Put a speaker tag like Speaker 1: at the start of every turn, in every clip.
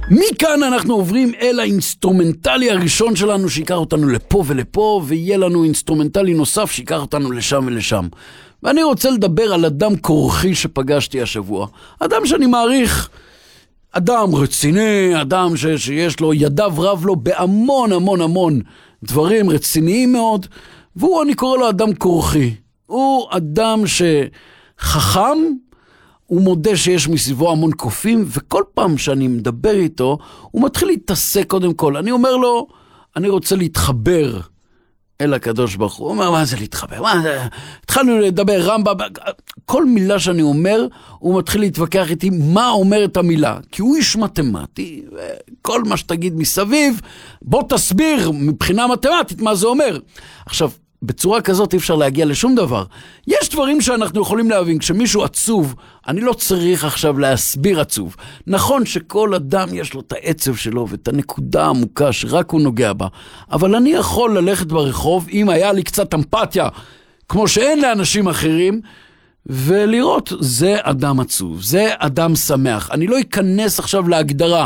Speaker 1: מכאן אנחנו עוברים אל האינסטרומנטלי הראשון שלנו שיקח אותנו לפה ולפה, ויהיה לנו אינסטרומנטלי נוסף שיקח אותנו לשם ולשם. ואני רוצה לדבר על אדם כורחי שפגשתי השבוע. אדם שאני מעריך, אדם רציני, אדם שיש לו ידיו רב לו בהמון המון המון דברים רציניים מאוד, והוא, אני קורא לו אדם כורחי. הוא אדם שחכם, הוא מודה שיש מסביבו המון קופים, וכל פעם שאני מדבר איתו, הוא מתחיל להתעסק קודם כל. אני אומר לו, אני רוצה להתחבר אל הקדוש ברוך הוא. הוא אומר, מה זה להתחבר? התחלנו לדבר רמב"ם, כל מילה שאני אומר, הוא מתחיל להתווכח איתי מה אומרת המילה. כי הוא איש מתמטי, וכל מה שתגיד מסביב, בוא תסביר מבחינה מתמטית מה זה אומר. עכשיו, בצורה כזאת אי אפשר להגיע לשום דבר. יש דברים שאנחנו יכולים להבין. כשמישהו עצוב, אני לא צריך עכשיו להסביר עצוב. נכון שכל אדם יש לו את העצב שלו ואת הנקודה העמוקה שרק הוא נוגע בה. אבל אני יכול ללכת ברחוב, אם היה לי קצת אמפתיה, כמו שאין לאנשים אחרים, ולראות, זה אדם עצוב, זה אדם שמח. אני לא אכנס עכשיו להגדרה.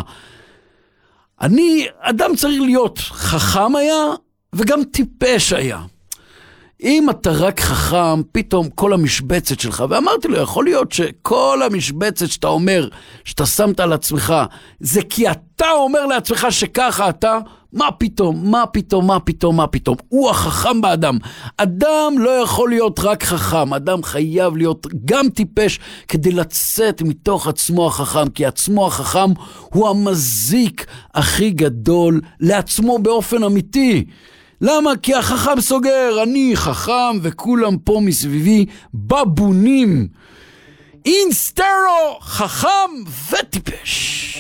Speaker 1: אדם צריך להיות חכם היה, וגם טיפש היה. אם אתה רק חכם, פתאום כל המשבצת שלך, ואמרתי לו, יכול להיות שכל המשבצת שאתה אומר, שאתה שמת על עצמך, זה כי אתה אומר לעצמך שככה אתה, מה פתאום, מה פתאום, מה פתאום, מה פתאום. הוא החכם באדם. אדם לא יכול להיות רק חכם, אדם חייב להיות גם טיפש, כדי לצאת מתוך עצמו החכם, כי עצמו החכם הוא המזיק הכי גדול לעצמו באופן אמיתי. למה? כי החכם סוגר, אני חכם וכולם פה מסביבי בבונים. אינסטרו, חכם וטיפש.